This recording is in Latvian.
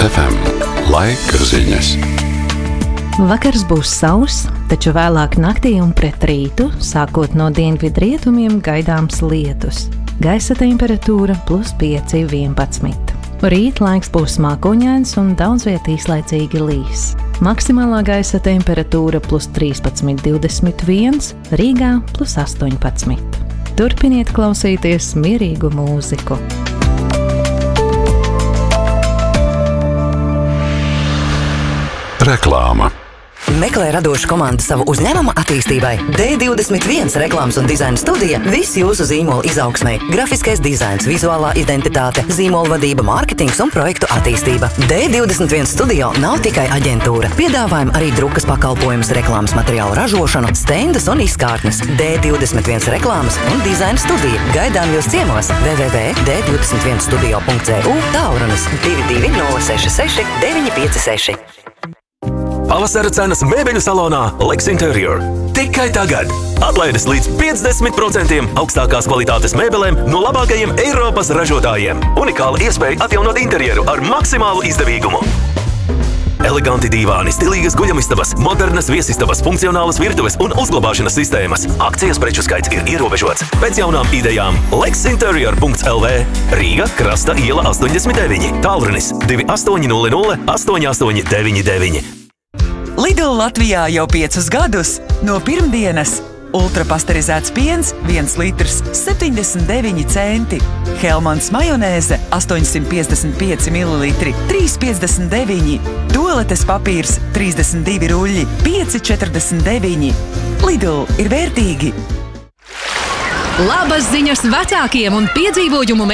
FM. Laika ziņas. Vakars būs sauss, taču vēlāk naktī un pret rītu, sākot no dienvidrietumiem, gaidāms lietus. Gaisa temperatūra +5, 11. Rīt laiks būs mākoņains un daudz viet īslaicīgi līs. Maksimālā gaisa temperatūra +13, 21, Rīgā +18. Turpiniet klausīties mierīgu mūziku. Reklāma. Meklē radošu komandu savu uzņēmumu attīstībai. D21 reklāmas un dizaina studija – viss jūsu zīmola izaugsmei. Grafiskais dizains, vizuālā identitāte, zīmola vadība, mārketings un projektu attīstība. D21 studio nav tikai aģentūra. Piedāvājam arī drukas pakalpojumus, reklāmas materiālu ražošanu, stendus un izkārtnes. D21 reklāmas un dizaina studija. Gaidām jūs ciemos www.d21studio.eu, tālrunis 22 066 956. Pavasara cenas mēbeļu salonā Lex Interior. Tikai tagad! Atlaides līdz 50% augstākās kvalitātes mēbelēm no labākajiem Eiropas ražotājiem. Unikāla iespēja atjaunot interjeru ar maksimālu izdevīgumu. Eleganti divāni, stilīgas guļamistabas, modernas viesistabas, funkcionālas virtuves un uzglabāšanas sistēmas. Akcijas preču skaits ir ierobežots. Pēc jaunām idejām lexinterior.lv, Rīga, Krasta iela 89, tālrunis 2800 8899. Lidl Latvijā jau 5 gadus. No pirmdienas ultrapasterizēts piens 1 litrs 79 centi. Helmans majonēze 855 mililitri 3,59. Toaletes papīrs 32 ruļļi 5,49. Lidl ir vērtīgi. Labas ziņas vecākiem un piedzīvojumu